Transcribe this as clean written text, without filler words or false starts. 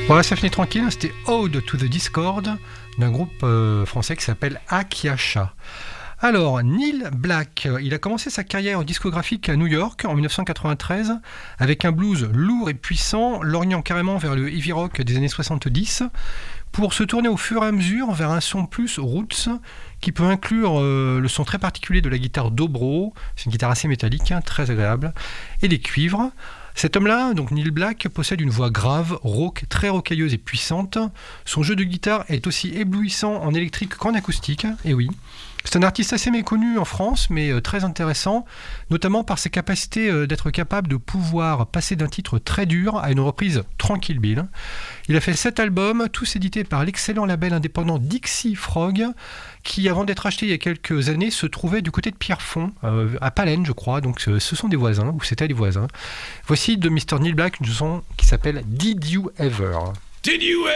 Voilà, ça finit tranquille, c'était Ode to the Discord d'un groupe français qui s'appelle Akiasha. Alors, Neil Black, il a commencé sa carrière discographique à New York en 1993 avec un blues lourd et puissant, lorgnant carrément vers le heavy rock des années 70, pour se tourner au fur et à mesure vers un son plus roots qui peut inclure le son très particulier de la guitare dobro, c'est une guitare assez métallique, très agréable, et des cuivres. Cet homme-là, donc Neil Black, possède une voix grave, rauque, très rocailleuse et puissante. Son jeu de guitare est aussi éblouissant en électrique qu'en acoustique, et oui. C'est un artiste assez méconnu en France, mais très intéressant, notamment par ses capacités d'être capable de pouvoir passer d'un titre très dur à une reprise tranquille Bill. Il a fait 7 albums, tous édités par l'excellent label indépendant Dixie Frog, qui, avant d'être acheté il y a quelques années, se trouvait du côté de Pierrefonds, à Palaine, je crois. Donc ce sont des voisins, ou c'était des voisins. Voici de Mr. Neil Black une chanson qui s'appelle Did You Ever?